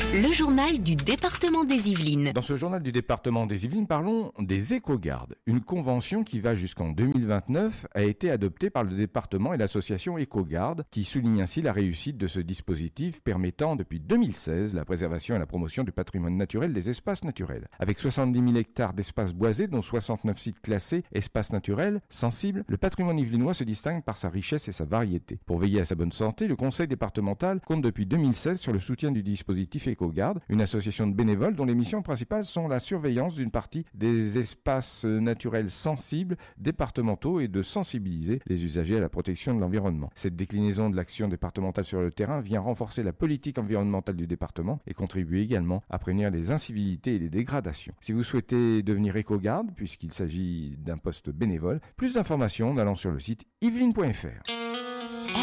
Le journal du département des Yvelines. Dans ce journal du département des Yvelines, parlons des écogardes. Une convention qui va jusqu'en 2029 a été adoptée par le département et l'association Écogarde, qui souligne ainsi la réussite de ce dispositif permettant depuis 2016 la préservation et la promotion du patrimoine naturel des espaces naturels. Avec 70 000 hectares d'espaces boisés, dont 69 sites classés espaces naturels sensibles, le patrimoine yvelinois se distingue par sa richesse et sa variété. Pour veiller à sa bonne santé, le conseil départemental compte depuis 2016 sur le soutien du dispositif Écogarde, une association de bénévoles dont les missions principales sont la surveillance d'une partie des espaces naturels sensibles départementaux et de sensibiliser les usagers à la protection de l'environnement. Cette déclinaison de l'action départementale sur le terrain vient renforcer la politique environnementale du département et contribue également à prévenir les incivilités et les dégradations. Si vous souhaitez devenir Écogarde, puisqu'il s'agit d'un poste bénévole, plus d'informations en allant sur le site yveline.fr.